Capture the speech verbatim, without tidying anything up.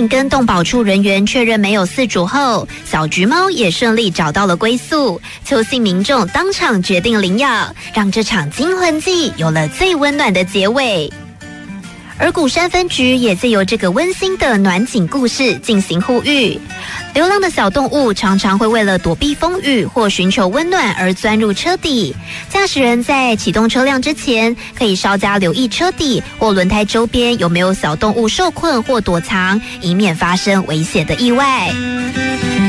警跟动保处人员确认没有饲主后，小橘猫也顺利找到了归宿。邱姓民众当场决定领养，让这场惊魂记有了最温暖的结尾。而鼓山分局也借由这个温馨的暖景故事进行呼吁，流浪的小动物常常会为了躲避风雨或寻求温暖而钻入车底，驾驶人在启动车辆之前，可以稍加留意车底或轮胎周边有没有小动物受困或躲藏，以免发生危险的意外。